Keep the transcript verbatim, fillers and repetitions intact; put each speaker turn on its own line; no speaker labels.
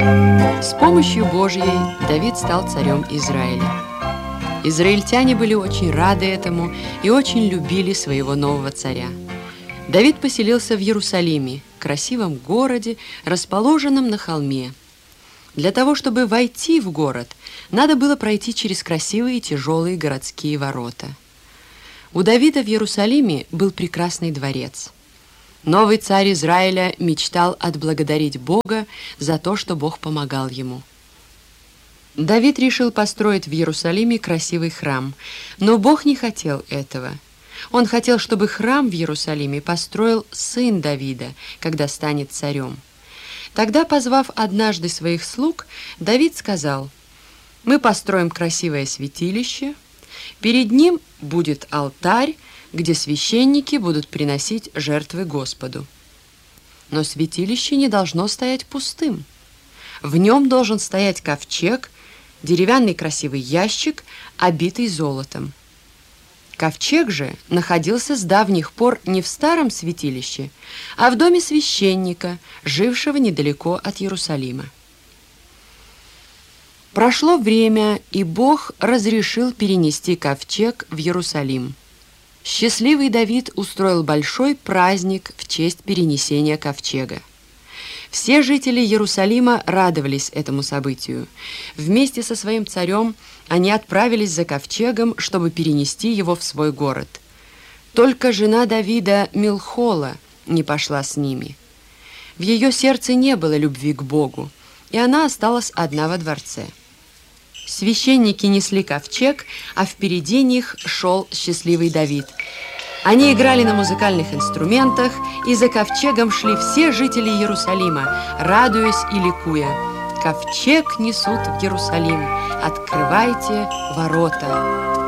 С помощью Божьей Давид стал царем Израиля. Израильтяне были очень рады этому и очень любили своего нового царя. Давид поселился в Иерусалиме, красивом городе, расположенном на холме. Для того, чтобы войти в город, надо было пройти через красивые тяжелые городские ворота. У Давида в Иерусалиме был прекрасный дворец. Новый царь Израиля мечтал отблагодарить Бога за то, что Бог помогал ему. Давид решил построить в Иерусалиме красивый храм, но Бог не хотел этого. Он хотел, чтобы храм в Иерусалиме построил сын Давида, когда станет царем. Тогда, позвав однажды своих слуг, Давид сказал: «Мы построим красивое святилище, перед ним будет алтарь, где священники будут приносить жертвы Господу. Но святилище не должно стоять пустым. В нем должен стоять ковчег, деревянный красивый ящик, обитый золотом. Ковчег же находился с давних пор не в старом святилище, а в доме священника, жившего недалеко от Иерусалима. Прошло время, и Бог разрешил перенести ковчег в Иерусалим. Счастливый Давид устроил большой праздник в честь перенесения ковчега. Все жители Иерусалима радовались этому событию. Вместе со своим царем они отправились за ковчегом, чтобы перенести его в свой город. Только жена Давида Милхола не пошла с ними. В ее сердце не было любви к Богу, и она осталась одна во дворце. Священники несли ковчег, а впереди них шел счастливый Давид. Они играли на музыкальных инструментах, и за ковчегом шли все жители Иерусалима, радуясь и ликуя. «Ковчег несут в Иерусалим, открывайте ворота».